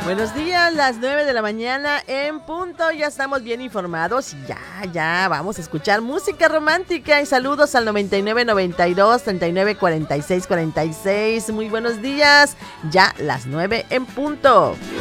Buenos días, las 9 de la mañana en punto, ya estamos bien informados y ya, vamos a escuchar música romántica y saludos al 9992-394646, muy buenos días, ya las 9 en punto.